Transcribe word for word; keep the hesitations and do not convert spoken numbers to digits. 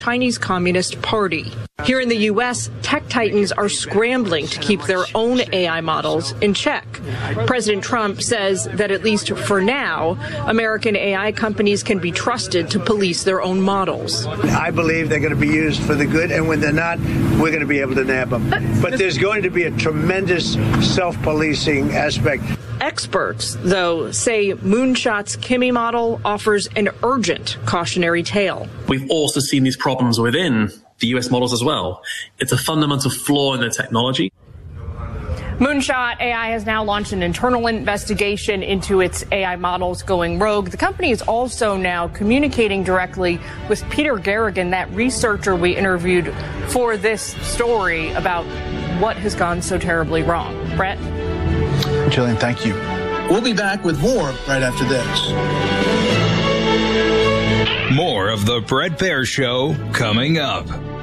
Chinese Communist Party. Here in the U S, tech titans are scrambling to keep their own A I models in check. President Trump says that at least for now, American A I companies can be trusted to police their own models. I believe they're going to be used for the good, and when they're not, we're going to be able to nab them. But there's going to be a tremendous self-policing aspect. Experts, though, say Moonshot's Kimi model offers an urgent cautionary tale. We've also seen these problems within the U S models as well. It's a fundamental flaw in the technology. Moonshot A I has now launched an internal investigation into its A I models going rogue. The company is also now communicating directly with Peter Garrigan, that researcher we interviewed for this story, about what has gone so terribly wrong. Brett? Jillian, thank you. We'll be back with more right after this. More of the Bret Baier Show coming up.